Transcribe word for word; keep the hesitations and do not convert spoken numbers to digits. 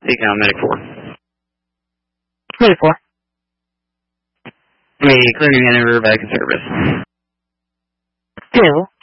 Econ, Medic four. Medic four. Me, clearing and river back in service. Two.